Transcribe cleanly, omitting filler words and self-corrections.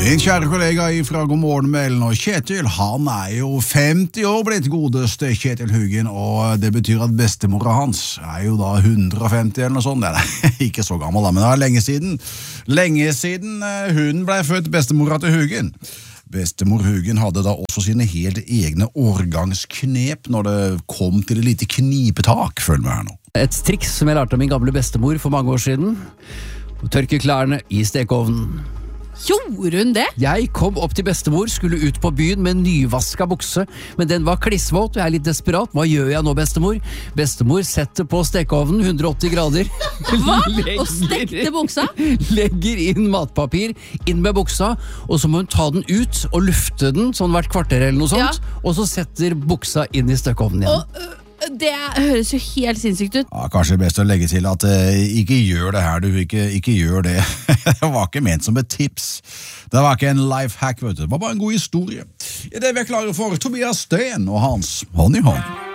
Min kjære kollega fra God morgen med Ellen og Kjetil, han jo 50 år blitt godeste Kjetil Hugin, og det betyr at bestemora hans jo da 150 eller noe sånt. Det ikke så gammel da, men det lenge siden. Lenge siden hun ble født, bestemora til Hugin. Bestemor Hugin hadde da også sine helt egne årgangsknep når det kom til et lite knipetak, følg med her nå. Et triks som jeg lærte av min gamle bestemor for mange år siden. Tørke klærne i stekeovnen. Gjorde hun det? Jeg kom opp til bestemor, skulle ut på byen med en nyvaska bukse, men den var klissvåt, og jeg litt desperat. Hva gjør jeg nå, bestemor? Bestemor setter på stekeovnen, 180 grader. Hva? Og stekte buksa? Legger inn matpapir, inn med buksa, og så må hun ta den ut og lufte den, sånn hvert kvarter eller noe sånt, og så setter buksa inn i stekeovnen igjen. Det høres jo helt sinnssykt ut. Ja, kanskje best å legge til at ikke gjør det her, du ikke gjør det. Det var ikke ment som et tips. Det var ikke en life hack, vet du. Det var bare en god historie. Det vi klare for Tobias Steen og hans Hånd i hånd.